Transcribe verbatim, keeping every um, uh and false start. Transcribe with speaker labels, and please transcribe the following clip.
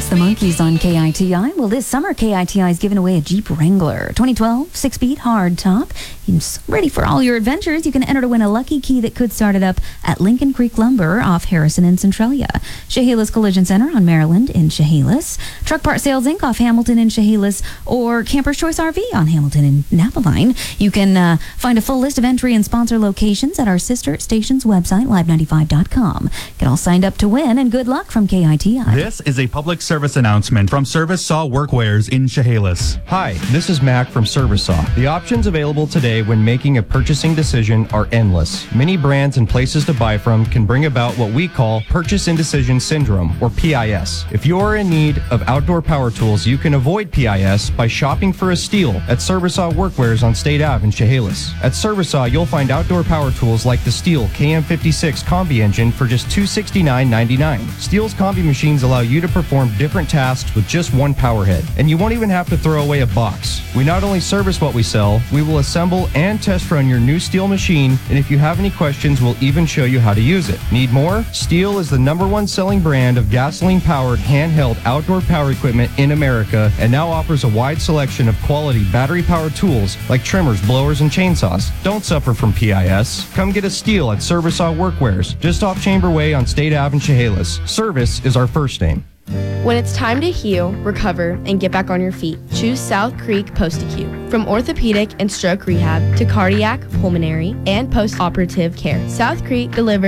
Speaker 1: the Monkees on K I T I. Well, this summer, K I T I is giving away a Jeep Wrangler twenty twelve six-speed hardtop. It's ready for all your adventures. You can enter to win a lucky key that could start it up at Lincoln Creek Lumber off Harrison and Centralia. Chehalis Collision Center on Maryland in Chehalis. Truck Part Sales Incorporated off Hamilton in Chehalis, or Camper's Choice R V on Hamilton in Napaline. You can uh, find a full list of entry and sponsor locations at our sister station's website, live ninety-five dot com. Get all signed up to win, and good luck from K I T I.
Speaker 2: This is a public service announcement from Service Saw Workwears in Chehalis.
Speaker 3: Hi, this is Mac from Service Saw. The options available today when making a purchasing decision are endless. Many brands and places to buy from can bring about what we call purchase indecision syndrome, or P I S. If you are in need of outdoor power tools, you can avoid P I S by shopping for a Stihl at Service Saw Workwears on State Avenue in Chehalis. At Service Saw, you'll find outdoor power tools like the Stihl K M fifty-six Combi engine for just two hundred sixty-nine dollars and ninety-nine cents. Stihl's Combi machines allow you to perform different tasks with just one power head, and you won't even have to throw away a box. We not only service what we sell, we will assemble and test run your new Stihl machine, and if you have any questions, we'll even show you how to use it. Need more? Stihl is the number one selling brand of gasoline-powered handheld outdoor power equipment in America, and now offers a wide selection of quality battery-powered tools like trimmers, blowers, and chainsaws. Don't suffer from P I S. Come get a Stihl at Service Saw Workwears, just off Chamber Way on State Avenue in Chehalis. Service is our first name.
Speaker 4: When it's time to heal, recover, and get back on your feet, choose South Creek Post-Acute. From orthopedic and stroke rehab to cardiac, pulmonary, and post-operative care, South Creek delivers